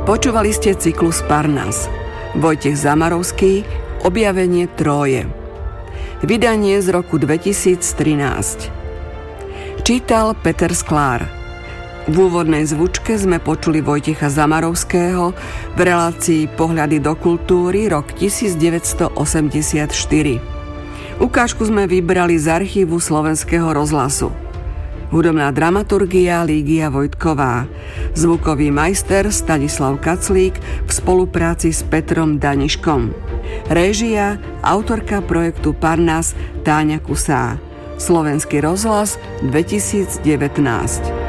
Počúvali ste cyklus Parnas. Vojtech Zamarovský, Objavenie Tróje. Vydanie z roku 2013. Čítal Peter Sklár. V úvodnej zvučke sme počuli Vojtecha Zamarovského v relácii Pohľady do kultúry rok 1984. Ukážku sme vybrali z archívu Slovenského rozhlasu. Hudobná dramaturgia Lígia Vojtková. Zvukový majster Stanislav Kaclík v spolupráci s Petrom Daniškom. Réžia, autorka projektu Parnas Táňa Kusá. Slovenský rozhlas 2019.